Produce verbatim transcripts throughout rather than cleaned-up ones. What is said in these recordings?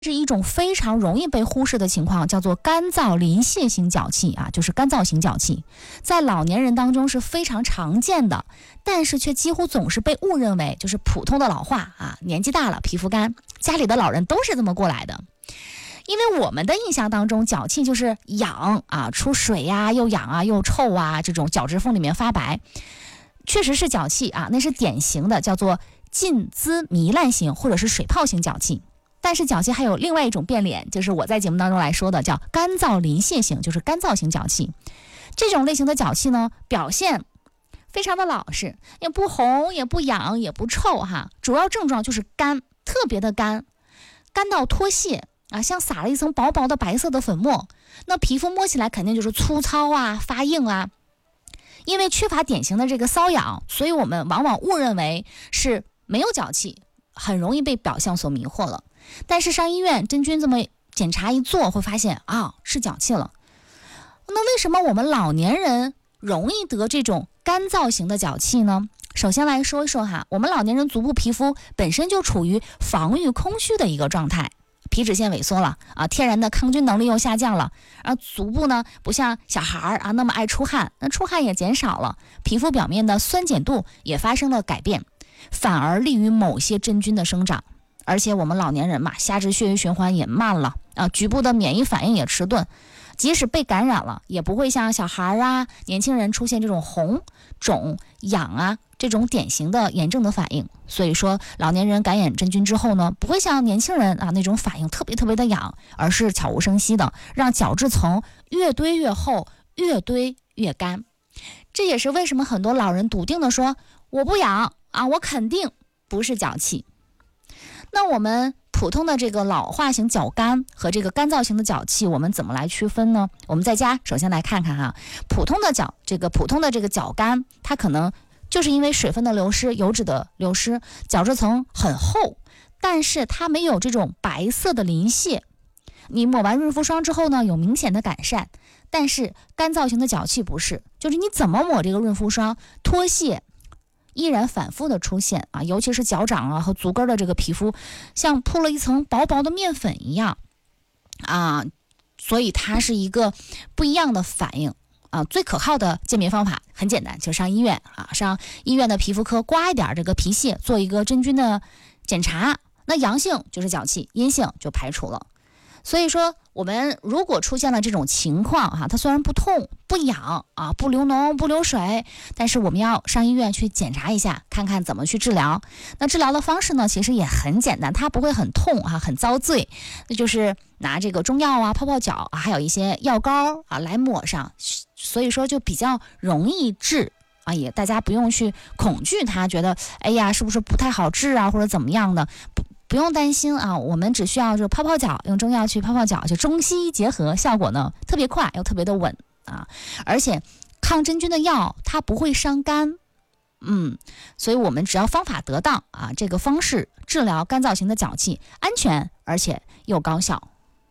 是一种非常容易被忽视的情况，叫做干燥鳞屑型脚气啊，就是干燥型脚气，在老年人当中是非常常见的，但是却几乎总是被误认为就是普通的老化啊，年纪大了皮肤干，家里的老人都是这么过来的。因为我们的印象当中，脚气就是痒啊，出水呀，又痒啊又臭啊，这种脚趾缝里面发白，确实是脚气啊，那是典型的叫做浸滋糜烂型或者是水泡型脚气。但是脚气还有另外一种变脸，就是我在节目当中来说的，叫干燥鳞屑型，就是干燥型脚气。这种类型的脚气呢，表现非常的老实，也不红也不痒也不臭哈，主要症状就是干，特别的干，干到脱屑啊，像撒了一层薄薄的白色的粉末。那皮肤摸起来肯定就是粗糙啊，发硬啊。因为缺乏典型的这个瘙痒，所以我们往往误认为是没有脚气，很容易被表象所迷惑了。但是上医院真菌这么检查一做，会发现啊是脚气了。那为什么我们老年人容易得这种干燥型的脚气呢？首先来说一说哈，我们老年人足部皮肤本身就处于防御空虚的一个状态，皮脂腺萎缩了啊，天然的抗菌能力又下降了，而足部呢不像小孩啊那么爱出汗，那出汗也减少了，皮肤表面的酸碱度也发生了改变，反而利于某些真菌的生长。而且我们老年人嘛，下肢血液循环也慢了啊，局部的免疫反应也迟钝，即使被感染了，也不会像小孩啊、年轻人出现这种红、肿、痒啊这种典型的炎症的反应。所以说，老年人感染真菌之后呢，不会像年轻人啊那种反应特别特别的痒，而是悄无声息的，让角质层越堆越厚，越堆越干。这也是为什么很多老人笃定的说，我不痒啊，我肯定不是脚气。那我们普通的这个老化型脚干和这个干燥型的脚气，我们怎么来区分呢？我们在家首先来看看哈，普通的脚这个普通的这个脚干，它可能就是因为水分的流失、油脂的流失，角质层很厚，但是它没有这种白色的鳞屑。你抹完润肤霜之后呢，有明显的改善，但是干燥型的脚气不是，就是你怎么抹这个润肤霜，脱屑依然反复的出现啊，尤其是脚掌啊和足跟的这个皮肤，像铺了一层薄薄的面粉一样啊，所以它是一个不一样的反应啊。最可靠的鉴别方法很简单，就上医院啊，上医院的皮肤科刮一点这个皮屑，做一个真菌的检查，那阳性就是脚气，阴性就排除了。所以说我们如果出现了这种情况哈、啊，它虽然不痛不痒啊，不流脓不流水，但是我们要上医院去检查一下，看看怎么去治疗。那治疗的方式呢，其实也很简单，它不会很痛啊，很遭罪，那就是拿这个中药啊泡泡脚啊，还有一些药膏啊来抹上，所以说就比较容易治啊，也大家不用去恐惧它，觉得哎呀是不是不太好治啊或者怎么样的，不不用担心啊，我们只需要就泡泡脚，用中药去泡泡脚，就中西医结合，效果呢特别快又特别的稳啊，而且抗真菌的药它不会伤肝，嗯，所以我们只要方法得当啊，这个方式治疗干燥型的脚气，安全而且又高效。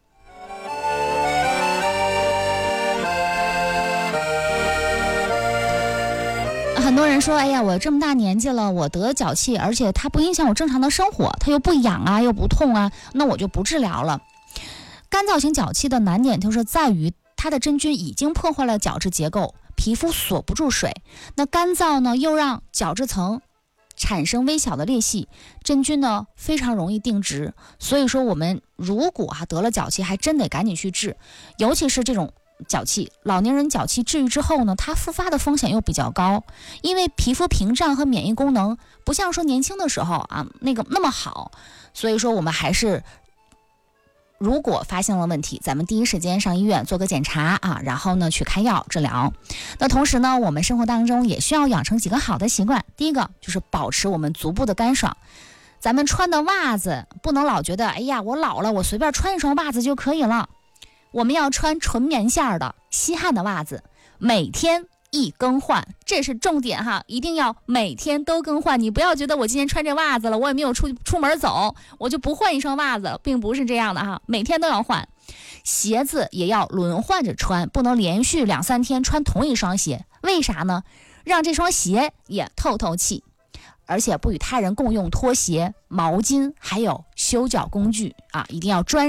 很多人说，哎呀，我这么大年纪了，我得脚气，而且它不影响我正常的生活，它又不痒啊，又不痛啊，那我就不治疗了。干燥型脚气的难点就是在于它的真菌已经破坏了角质结构，皮肤锁不住水，那干燥呢又让角质层产生微小的裂隙，真菌呢非常容易定植。所以说我们如果啊得了脚气，还真得赶紧去治，尤其是这种脚气，老年人脚气治愈之后呢，它复发的风险又比较高，因为皮肤屏障和免疫功能不像说年轻的时候啊那个那么好，所以说我们还是如果发现了问题，咱们第一时间上医院做个检查啊，然后呢去开药治疗。那同时呢，我们生活当中也需要养成几个好的习惯，第一个就是保持我们足部的干爽。咱们穿的袜子不能老觉得哎呀我老了，我随便穿一双袜子就可以了，我们要穿纯棉线的吸汗的袜子，每天一更换，这是重点哈，一定要每天都更换。你不要觉得我今天穿这袜子了，我也没有出出门走，我就不换一双袜子，并不是这样的哈，每天都要换。鞋子也要轮换着穿，不能连续两三天穿同一双鞋，为啥呢？让这双鞋也透透气。 而且不与他人共用拖鞋、毛巾，还有修脚工具啊，一定要专